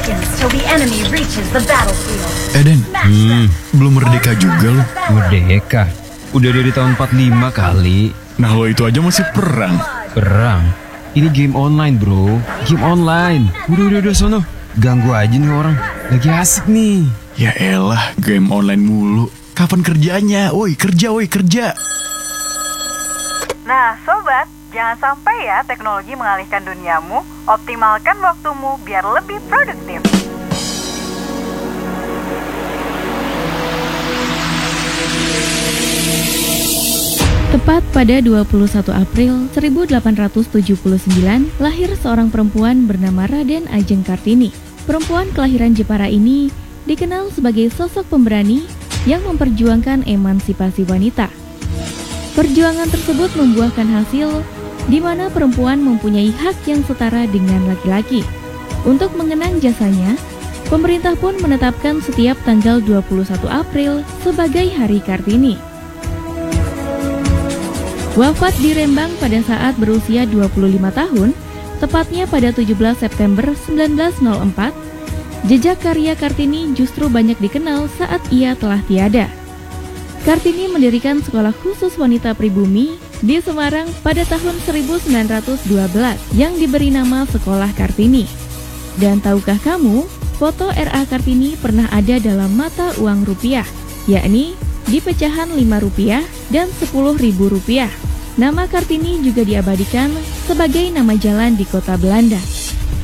seconds till the enemy reaches the battlefield. Eden, belum merdeka juga lo. Merdeka? Udah dari tahun 45 kali. Nah lo itu aja masih perang. Perang? Ini game online bro. Game online. Udah sono. Ganggu aja nih orang. Lagi asik nih. Ya elah, game online mulu. Kapan kerjanya? Woi kerja. Nah, sobat, jangan sampai ya teknologi mengalihkan duniamu. Optimalkan waktumu biar lebih produktif. Tepat pada 21 April 1879, lahir seorang perempuan bernama Raden Ajeng Kartini. Perempuan kelahiran Jepara ini dikenal sebagai sosok pemberani yang memperjuangkan emansipasi wanita. Perjuangan tersebut membuahkan hasil di mana perempuan mempunyai hak yang setara dengan laki-laki. Untuk mengenang jasanya, pemerintah pun menetapkan setiap tanggal 21 April sebagai Hari Kartini. Wafat di Rembang pada saat berusia 25 tahun, tepatnya pada 17 September 1904, jejak karya Kartini justru banyak dikenal saat ia telah tiada. Kartini mendirikan sekolah khusus wanita pribumi di Semarang pada tahun 1912 yang diberi nama Sekolah Kartini. Dan tahukah kamu, foto R.A. Kartini pernah ada dalam mata uang rupiah, yakni di pecahan Rp5 dan Rp10.000. Nama Kartini juga diabadikan sebagai nama jalan di kota Belanda.